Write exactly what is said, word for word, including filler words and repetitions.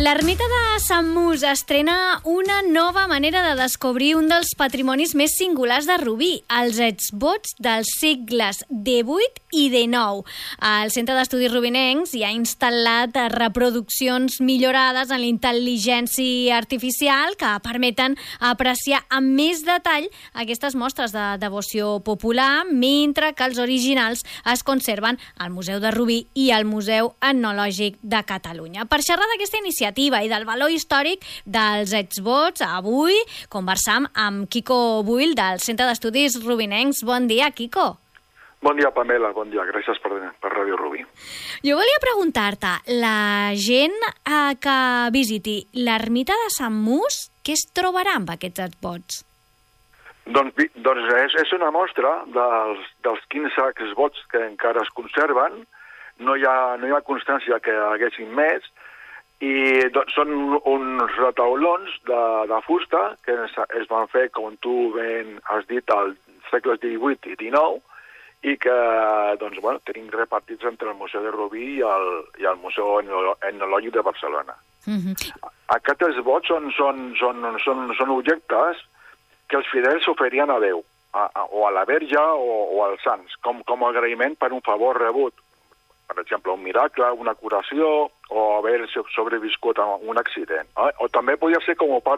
L'Ermita de Sant Mus estrena una nova manera de descobrir un dels patrimonis més singulars de Rubí, els exvots dels segles divuit i dinou. El Centre d'Estudis Rubinencs hi ha instal·lat reproduccions millorades en la intel·ligència artificial que permeten apreciar amb més detall aquestes mostres de devoció popular, mentre que els originals es conserven al Museu de Rubí i al Museu Etnològic de Catalunya. Per xerrar d'aquesta iniciativa i del valor històric dels exvots, avui conversam amb Quico Buil del Centre d'Estudis Rubinencs. Bon dia, Quico. Bon dia, Pamela, bon dia. Gràcies per, per Ràdio Rubí. Jo volia preguntar-te, la gent eh, que visiti l'Ermita de Sant Mus, què es trobarà amb aquests exvots? Doncs, doncs és, és una mostra dels, dels quinze exvots que encara es conserven. No hi ha, no hi ha constància que haguessin més, i doncs, són uns retaulons de, de fusta que es, es van fer, com tu ben has dit, als segles divuit i dinou, i que doncs, bueno, tenim repartits entre el Museu de Rubí i el, i el Museu Etnològic de Barcelona. Mm-hmm. Aquests exvots són, són, són, són, són objectes que els fidels oferien a Déu, a, a, o a la Verge o, o als sants, com, com a agraïment per un favor rebut. Per exemple, un miracle, una curació, o haver sobreviscut a un accident. Eh? O també podia ser com a part